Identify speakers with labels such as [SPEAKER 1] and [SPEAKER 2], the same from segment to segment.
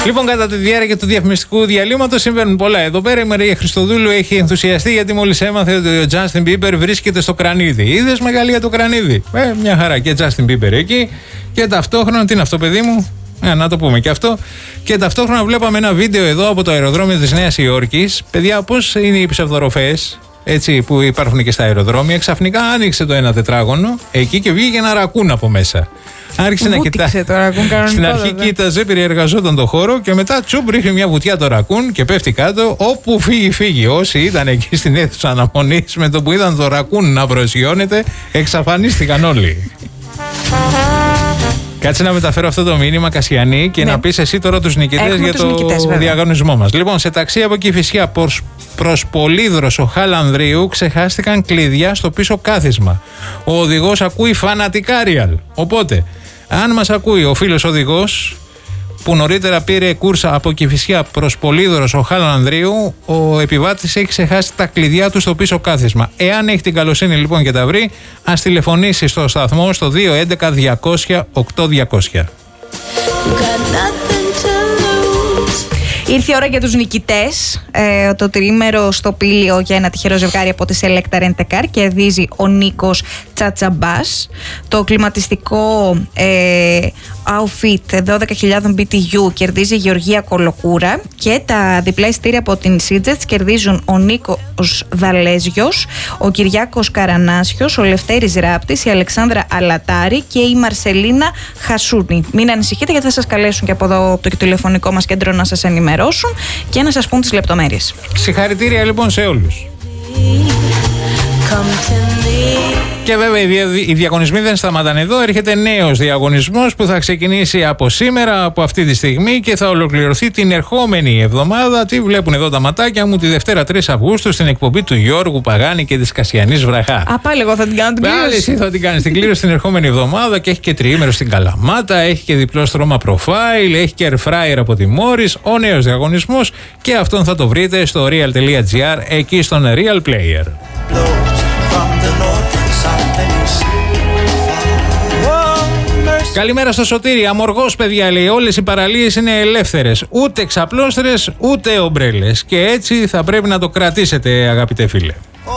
[SPEAKER 1] Λοιπόν, κατά τη διάρκεια του διαφημιστικού διαλύματος συμβαίνουν πολλά. Εδώ πέρα η Μαρία Χριστοδούλου έχει ενθουσιαστεί γιατί μόλις έμαθε ότι ο Justin Bieber βρίσκεται στο κρανίδι. Είδες Μεγαλεία το κρανίδι? Μια χαρά, και Justin Bieber εκεί. Και ταυτόχρονα, τι είναι αυτό, παιδί μου? Να το πούμε και αυτό. Και ταυτόχρονα βλέπαμε ένα βίντεο εδώ από το αεροδρόμιο της Νέας Υόρκης. Παιδιά, πώς είναι οι ψευδοροφές, έτσι, που υπάρχουν και στα αεροδρόμια? Ξαφνικά άνοιξε το ένα τετράγωνο εκεί και βγήκε ένα ρακούν από μέσα. Άρχισε να κοιτάξει. Στην αρχή κοίταζε, περιεργαζόταν το χώρο και μετά τσουμπ ρίχνει μια βουτιά το ρακούν και πέφτει κάτω. Όπου φύγει. Όσοι ήταν εκεί στην αίθουσα αναμονής, με το που είδαν το ρακούν να προσγειώνεται, εξαφανίστηκαν όλοι. Κάτσε να μεταφέρω αυτό το μήνυμα, Κασιανή, και να πεις εσύ τώρα τους νικητές για το διαγωνισμό μας. Λοιπόν, σε ταξί από Κηφισιά προς Πολύδρος ο Χαλανδρίου ξεχάστηκαν κλειδιά στο πίσω κάθισμα. Ο οδηγός ακούει φανατικά real. Οπότε, αν μας ακούει ο φίλος οδηγός που νωρίτερα πήρε κούρσα από Κηφισιά προς Πολύδρος ο Χαλανδρίου, ο επιβάτης έχει ξεχάσει τα κλειδιά του στο πίσω κάθισμα. Εάν έχει την καλοσύνη λοιπόν και τα βρει, ας τηλεφωνήσει στο σταθμό στο 211 200 8200.
[SPEAKER 2] Ήρθε η ώρα για τους νικητές. Το τριήμερο στο Πήλιο για ένα τυχερό ζευγάρι από τη Selecta Rent a Car κερδίζει ο Νίκος Τσατσαμπάς. Το κλιματιστικό outfit 12.000 BTU κερδίζει η Γεωργία Κολοκούρα. Και τα διπλά εισιτήρια από την Σίτζετς κερδίζουν ο Νίκος Δαλέζιος, ο Κυριάκος Καρανάσιος, ο Λευτέρης Ράπτης, η Αλεξάνδρα Αλατάρη και η Μαρσελίνα Χασούνη. Μην ανησυχείτε, γιατί θα σας καλέσουν και από εδώ από το τηλεφωνικό μας κέντρο να σας ενημερώσουν και να σας πούν τις λεπτομέρειες.
[SPEAKER 1] Συγχαρητήρια λοιπόν σε όλους. Και βέβαια οι διαγωνισμοί δεν σταματάνε εδώ. Έρχεται νέος διαγωνισμός που θα ξεκινήσει από σήμερα, από αυτή τη στιγμή, και θα ολοκληρωθεί την ερχόμενη εβδομάδα. Τι βλέπουν εδώ τα ματάκια μου? Τη Δευτέρα 3 Αυγούστου στην εκπομπή του Γιώργου Παγάνη και της Κασιανής Βραχά.
[SPEAKER 2] Πάλι εγώ θα την κάνω την κλήρωση.
[SPEAKER 1] Πάλι εσύ θα την κάνεις την κλήρωση την ερχόμενη εβδομάδα, και έχει και τριήμερο στην Καλαμάτα, έχει και διπλό στρώμα profile, έχει και air fryer από τη Morris. Ο νέος διαγωνισμός, και αυτόν θα το βρείτε στο real.gr, εκεί στον Real Player. Καλημέρα στο Σωτήρι. Αμοργός, παιδιά, λέει. Όλες οι παραλίες είναι ελεύθερες. Ούτε ξαπλώστρες, ούτε ομπρέλες. Και έτσι θα πρέπει να το κρατήσετε, αγαπητέ φίλε.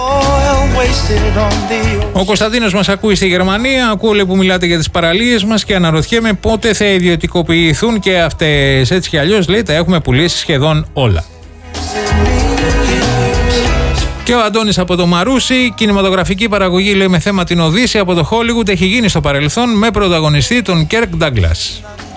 [SPEAKER 1] Ο Κωνσταντίνος μας ακούει στη Γερμανία. Ακούω, λέει, που μιλάτε για τις παραλίες μας και αναρωτιέμαι πότε θα ιδιωτικοποιηθούν και αυτές. Έτσι κι αλλιώς, λέει, τα έχουμε πουλήσει σχεδόν όλα. Και ο Αντώνης από το Μαρούσι, κινηματογραφική παραγωγή, λέει, με θέμα την Οδύσσεια από το Hollywood, έχει γίνει στο παρελθόν με πρωταγωνιστή τον Κέρκ Ντάγκλας.